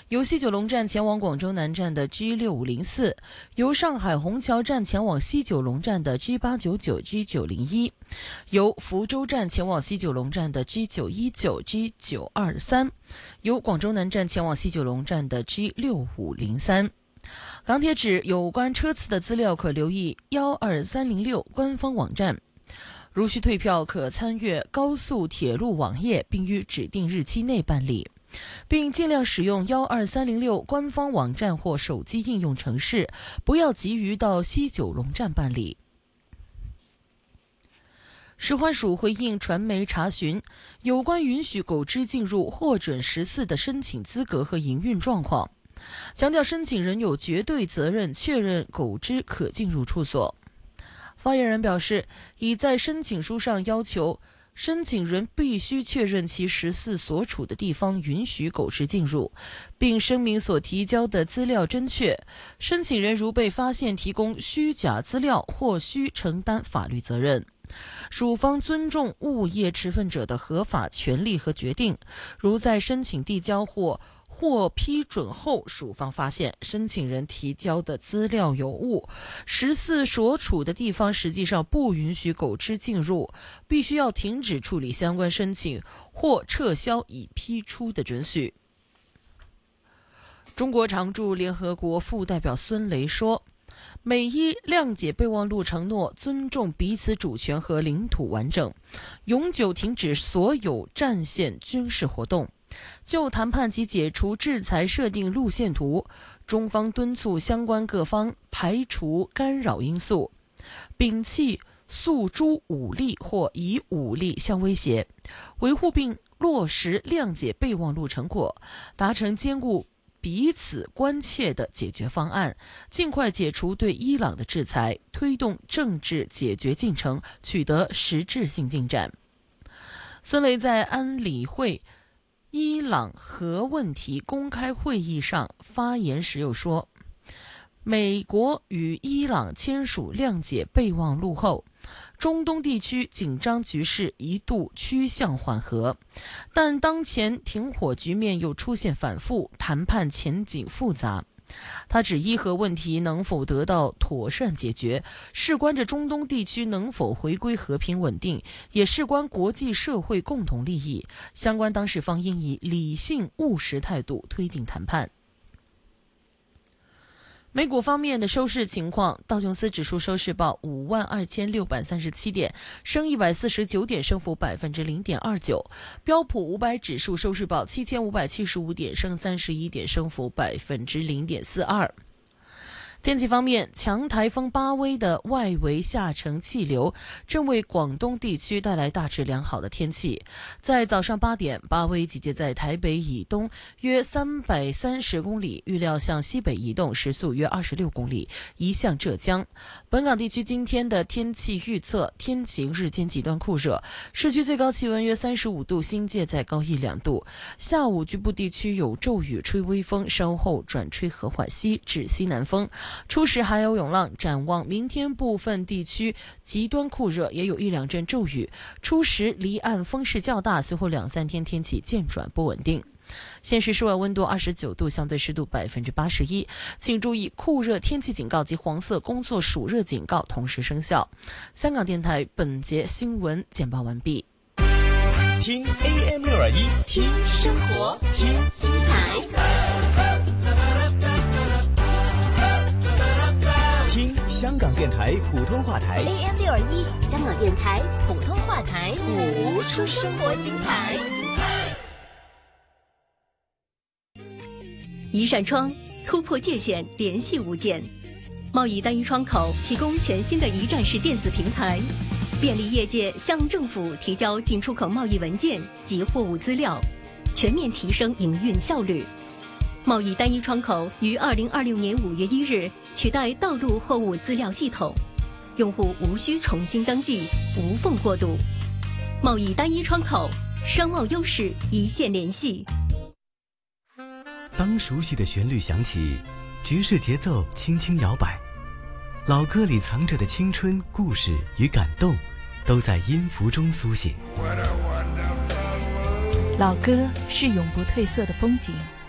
由西九龙站前往广州南站的 G6504， 由上海虹桥站前往西九龙站的 G899、G901， 由福州站前往西九龙站的 G919、G923， 由广州南站前往西九龙站的 G6503。港铁指有关车次的资料可留意12306官方网站，如需退票可参阅高速铁路网页，并于指定日期内办理，并尽量使用12306官方网站或手机应用程式，不要急于到西九龙站办理。食环署回应传媒查询，有关允许狗只进入获准14的申请资格和营运状况，强调申请人有绝对责任确认狗只可进入处所。发言人表示，已在申请书上要求申请人必须确认其14所处的地方允许狗只进入，并声明所提交的资料真确。申请人如被发现提供虚假资料，或需承担法律责任。署方尊重物业持份者的合法权利和决定，如在申请递交或批准后，署方发现申请人提交的资料有误，14所处的地方实际上不允许狗只进入，必须要停止处理相关申请或撤销已批出的准许。中国常驻联合国副代表孙雷说，美伊谅解备忘录承诺尊重彼此主权和领土完整，永久停止所有战线军事活动，就谈判及解除制裁设定路线图，中方敦促相关各方排除干扰因素，摒弃诉诸武力或以武力相威胁，维护并落实谅解备忘录成果，达成兼顾彼此关切的解决方案，尽快解除对伊朗的制裁，推动政治解决进程取得实质性进展。孙雷在安理会伊朗核问题公开会议上发言时又说，美国与伊朗签署谅解备忘录后，中东地区紧张局势一度趋向缓和，但当前停火局面又出现反复，谈判前景复杂。他指伊核问题能否得到妥善解决，事关着中东地区能否回归和平稳定，也事关国际社会共同利益，相关当事方应以理性务实态度推进谈判。美股方面的收市情况，道琼斯指数收市报52637点，升149点，升幅0.29%。标普500指数收市报7575点，升31点，升幅0.42%。天气方面，强台风巴威的外围下沉气流正为广东地区带来大致良好的天气。在早上8点，巴威集结在台北以东约330公里，预料向西北移动，时速约26公里，移向浙江。本港地区今天的天气预测，天晴，日间极端酷热，市区最高气温约35度，新界再高1-2度。下午局部地区有骤雨，吹微风，稍后转吹和缓西至西南风。初时还有涌浪，展望明天部分地区极端酷热，也有1-2阵骤雨。初时离岸风势较大，随后2-3天天气渐转不稳定。现时室外温度29度，相对湿度81%。请注意，酷热天气警告及黄色工作暑热警告同时生效。香港电台本节新闻简报完毕。 听 AM621， 听生活，听精彩。 听香港电台普通话台 AM621， 香港电台普通话台，谱出生活精彩。 一扇窗突破界限，联系物件。贸易单一窗口提供全新的一站式电子平台，便利业界向政府提交进出口贸易文件及货物资料，全面提升营运效率。贸易单一窗口于2026年5月1日取代道路货物资料系统，用户无需重新登记，无缝过渡。贸易单一窗口，商贸优势一线联系。 当熟悉的旋律响起，爵士节奏轻轻摇摆，老歌里藏着的青春、故事与感动，都在音符中苏醒。 老歌是永不褪色的风景，